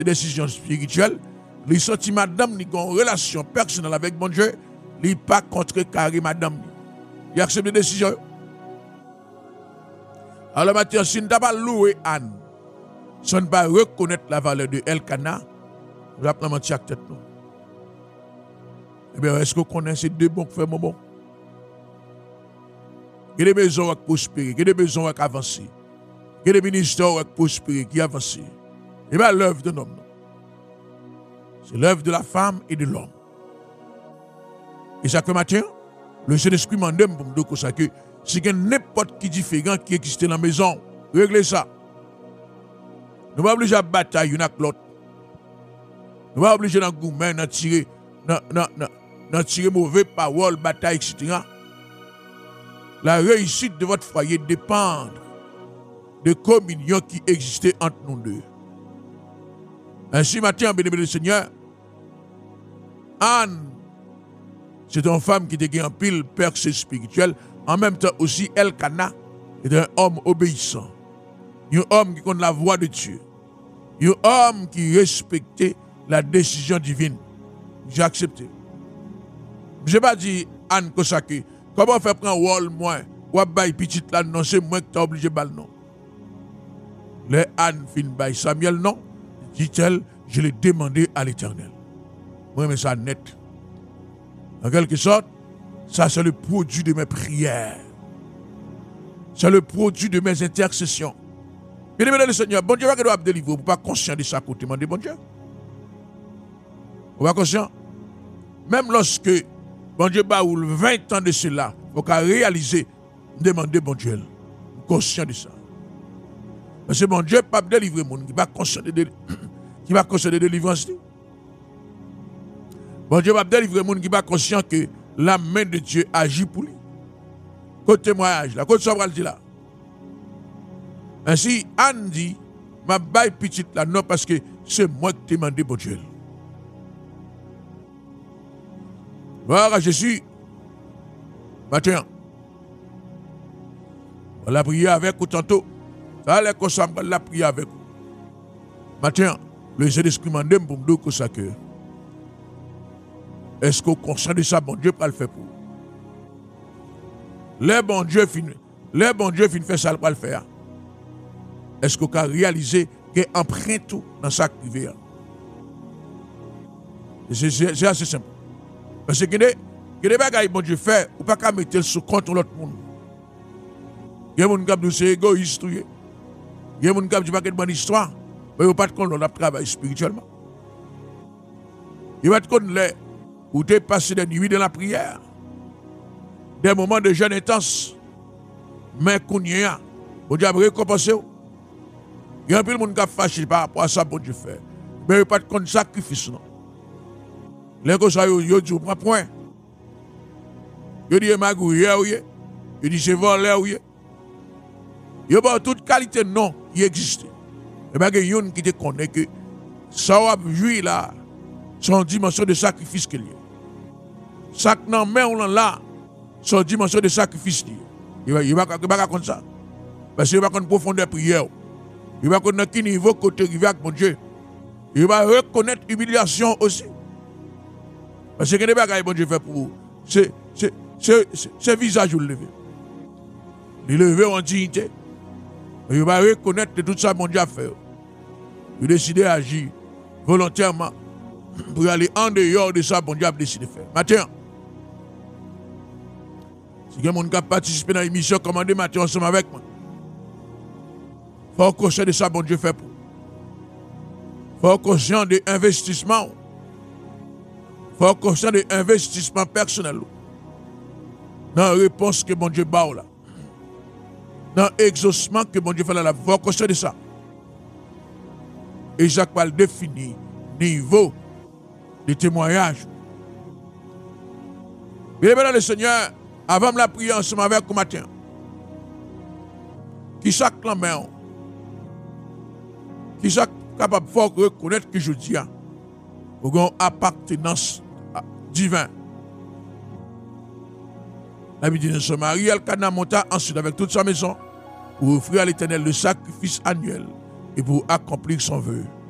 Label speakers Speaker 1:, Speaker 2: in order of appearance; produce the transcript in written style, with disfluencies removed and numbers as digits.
Speaker 1: décisions spirituelles, il senti madame ni une relation personnelle avec bon Dieu, il pas contrecarré madame. Il accepte des décisions. Alors maintenant, si nous n'avons pas loué Anne, si on ne pas reconnaître la valeur de Elkana, nous allons prendre un tête. Eh bien, est-ce qu'on connaît ces deux bons qui font mon bon? Il y a des maisons qui prospèrent, il y a des maisons qui avancent, il y a des ministères qui prospèrent, qui avancent. Et bien, l'œuvre d'un homme. C'est l'œuvre de la femme et de l'homme. Et ça que matin, le Saint-Esprit m'a demandé pour me dire que si il y a n'importe qui différent qui existe dans la maison, réglez ça. Nous ne sommes pas obligés à batailler l'un avec l'autre. Nous ne sommes pas obligés de goumer, de tirer mauvais paroles, bataille, etc. La réussite de votre foyer dépend de communion qui existait entre nous deux. Ainsi, matin, béni le Seigneur, Anne, c'est une femme qui était en pile percée spirituelle, en même temps aussi Elkana est un homme obéissant, un homme qui connaît la voix de Dieu, un homme qui respectait la décision divine. J'ai accepté. Je n'ai pas dit Anne Kosake, comment faire prendre rôle moi, ou bail petit là, non, c'est moi qui t'ai obligé de non. Les Anne fin bail Samuel, non, dit-elle, je l'ai demandé à l'Éternel. Moi, mais ça net. En quelque sorte, ça c'est le produit de mes prières. C'est le produit de mes intercessions. Bien aimé le Seigneur, bon Dieu va doit délivrer, vous pas conscient de ça côté, demandez bon Dieu. Vous pas conscient? Même lorsque bon Dieu baoule 20 ans de cela, vous pouvez réaliser, demander bon Dieu. Conscient de ça. Parce que bon Dieu pas délivrer monde qui va conscient de délivrance. Bon Dieu va délivrer monde qui va conscient que la main de Dieu agit pour lui. Côté témoignage là, côté ça va le dire là. Ainsi Anne dit, ma baille petite là non parce que c'est moi qui t'ai demandé bon Dieu. Voilà Jésus. Maintenant, on l'a prié avec vous tantôt. Ça allait comme ça, on l'a prié avec vous. Maintenant, le Saint-Esprit m'a demandé pour me dire que ça que. Est-ce qu'on conscient de ça, bon Dieu, pas le faire pour vous? Les bon Dieu fin fait ça, pas le faire. Est-ce qu'on a réalisé qu'il emprunte tout dans sa privé? C'est assez simple. Parce que des bagages bon Dieu fait, ou pas qu'à mettre sous contre l'autre monde. Il y a des gens qui sont égoïstes. Il y a des gens qui disent pas de bonne histoire, mais ils ne pas de compte dans le travail spirituellement. Il va être compte où tu es passé des nuits dans la prière, des moments de jeûne intense, mais qu'on y a, bon Dieu a récompensé. Il y a un peu de monde qui a fâché par rapport à ça, bon Dieu fait. Mais il n'y a pas de compte sacrifice, non. Les gens qui disent, prends point. Ils disent, magouille, ils disent, c'est volé, il y a toute qualité de nom qui existe. Et bien, il y a un qui te connaît que ça va jouer là, son dimension de sacrifice qu'il y a. Ça que non, mais on là, son dimension de sacrifice. Il va pas comme ça. Parce qu'il va pas profondeur de prière. Il va connaître quel niveau côté arrivé avec mon Dieu. Il va reconnaître l'humiliation aussi. Parce que les bagages bon Dieu fait pour vous, c'est visage ou le lever. Il lever en dignité. Il va reconnaître que tout ça mon Dieu a fait. Il décide d'agir volontairement pour aller en dehors de ça mon Dieu a décidé de faire. Matin, si quelqu'un qui a participé dans l'émission, commandez matin ensemble avec moi. Il faut conscient de ça bon Dieu fait pour. Il faut conscient de l'investissement. Il faut conscient de l'investissement personnel. Dans la réponse que bon Dieu bat là. Dans l'exaucement que bon Dieu fait là. Il faut conscient de ça. Et Jacques va le définir niveau de témoignage. Bien aimé le Seigneur, avant de la prière ensemble avec vous matin, qui chaque main, qui chaque capable de reconnaître que je dis, pour une appartenance divine. La vie de son mari, Elkana monta ensuite avec toute sa maison pour offrir à l'Éternel le sacrifice annuel et pour accomplir son vœu.